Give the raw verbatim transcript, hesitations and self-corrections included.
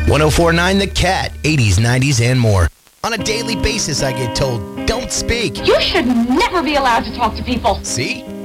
one oh four point nine The Cat, eighties, nineties, and more. On a daily basis, I get told, don't speak. You should never be allowed to talk to people. See?